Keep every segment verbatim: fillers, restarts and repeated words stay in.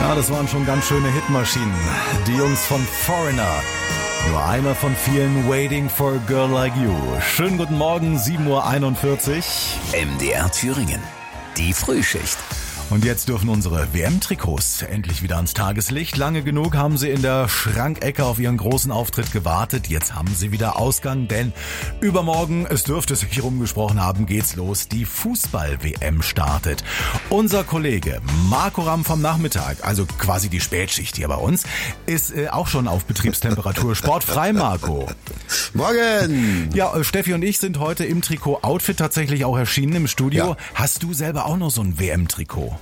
Ja, das waren schon ganz schöne Hitmaschinen. Die Jungs von Foreigner. Nur einer von vielen Waiting for a Girl Like You. Schönen guten Morgen, sieben Uhr einundvierzig. M D R Thüringen. Die Frühschicht. Und jetzt dürfen unsere W M-Trikots endlich wieder ans Tageslicht. Lange genug haben sie in der Schrankecke auf ihren großen Auftritt gewartet. Jetzt haben sie wieder Ausgang, denn übermorgen, es dürfte sich rumgesprochen haben, geht's los. Die Fußball-W M startet. Unser Kollege Marco Ramm vom Nachmittag, also quasi die Spätschicht hier bei uns, ist äh, auch schon auf Betriebstemperatur. Sportfrei, Marco. Morgen! Ja, äh, Steffi und ich sind heute im Trikot-Outfit tatsächlich auch erschienen im Studio. Ja. Hast du selber auch noch so ein W M-Trikot?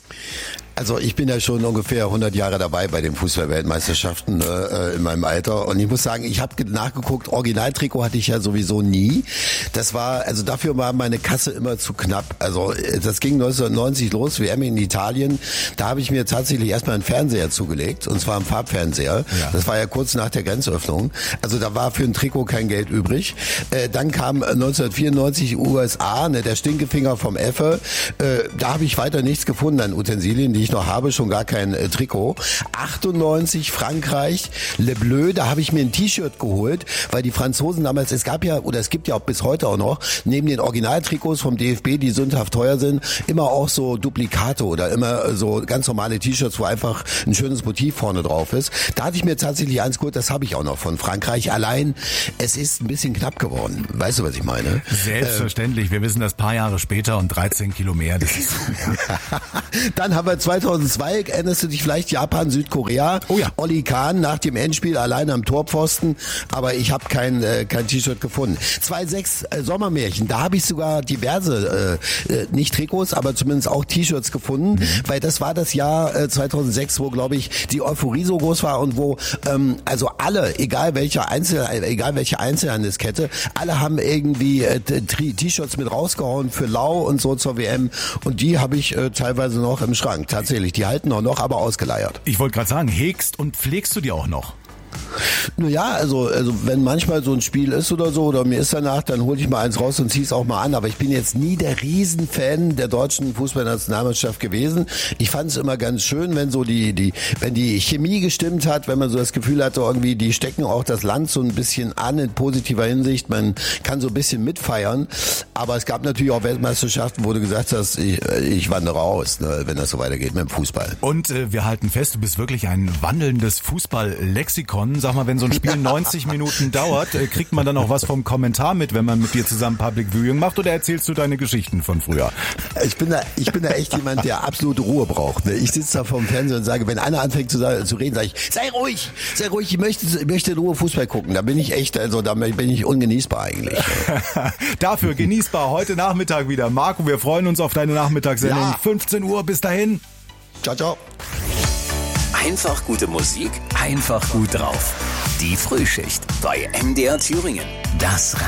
Also ich bin ja schon ungefähr hundert Jahre dabei bei den Fußball-Weltmeisterschaften äh, in meinem Alter und ich muss sagen, ich habe nachgeguckt, Originaltrikot hatte ich ja sowieso nie. Das war, also dafür war meine Kasse immer zu knapp. Also das ging neunzehnhundertneunzig los, W M in Italien. Da habe ich mir tatsächlich erstmal einen Fernseher zugelegt und zwar einen Farbfernseher. Ja. Das war ja kurz nach der Grenzöffnung. Also da war für ein Trikot kein Geld übrig. Äh, dann kam neunzehnhundertvierundneunzig U S A, ne, der Stinkefinger vom Effe. Äh, da habe ich weiter nichts gefunden an Utensilien, die ich noch habe, schon gar kein äh, Trikot. achtundneunzig Frankreich, Le Bleu, da habe ich mir ein T-Shirt geholt, weil die Franzosen damals, es gab ja, oder es gibt ja auch bis heute auch noch, neben den Originaltrikots vom D F B, die sündhaft teuer sind, immer auch so Duplikate oder immer so ganz normale T-Shirts, wo einfach ein schönes Motiv vorne drauf ist. Da hatte ich mir tatsächlich eins geholt, das habe ich auch noch von Frankreich. Allein, es ist ein bisschen knapp geworden. Weißt du, was ich meine? Selbstverständlich. Ähm, Wir wissen das paar Jahre später und dreizehn Kilo mehr. Das ist, ja. Dann haben wir zweitausendzwei, erinnerst du dich vielleicht, Japan, Südkorea, oh ja. Oli Kahn nach dem Endspiel allein am Torpfosten, aber ich habe kein äh, kein T-Shirt gefunden. zweitausendsechs äh, Sommermärchen, da habe ich sogar diverse, äh, nicht Trikots, aber zumindest auch T-Shirts gefunden, mhm. weil das war das Jahr äh, zweitausendsechs, wo, glaube ich, die Euphorie so groß war und wo ähm, also alle, egal welcher Einzel, egal welche Einzelhandelskette, alle haben irgendwie äh, T-Shirts mit rausgehauen für Lau und so zur W M und die habe ich äh, teilweise noch im Schrank. Tatsächlich, die halten auch noch, aber ausgeleiert. Ich wollte gerade sagen, hegst und pflegst du die auch noch? Naja, also, also wenn manchmal so ein Spiel ist oder so, oder mir ist danach, dann hole ich mal eins raus und zieh's auch mal an. Aber ich bin jetzt nie der Riesenfan der deutschen Fußballnationalmannschaft gewesen. Ich fand es immer ganz schön, wenn so die, die, wenn die Chemie gestimmt hat, wenn man so das Gefühl hatte, irgendwie, die stecken auch das Land so ein bisschen an in positiver Hinsicht. Man kann so ein bisschen mitfeiern. Aber es gab natürlich auch Weltmeisterschaften, wo du gesagt hast, ich, ich wandere aus, ne, wenn das so weitergeht mit dem Fußball. Und äh, wir halten fest, du bist wirklich ein wandelndes Fußball-Lexikon. Sag mal, wenn so ein Spiel neunzig Minuten dauert, äh, kriegt man dann auch was vom Kommentar mit, wenn man mit dir zusammen Public Viewing macht, oder erzählst du deine Geschichten von früher? Ich bin da, ich bin da echt jemand, der absolute Ruhe braucht. Ne? Ich sitze da vorm Fernseher und sage, wenn einer anfängt zu, zu reden, sage ich, sei ruhig, sei ruhig, ich möchte, ich möchte in Ruhe Fußball gucken. Da bin ich echt, also da bin ich ungenießbar eigentlich. Dafür genießbar heute Nachmittag wieder. Marco, wir freuen uns auf deine Nachmittagssendung. Ja. fünfzehn Uhr, bis dahin. Ciao, ciao. Einfach gute Musik, einfach gut drauf. Die Frühschicht bei M D R Thüringen. Das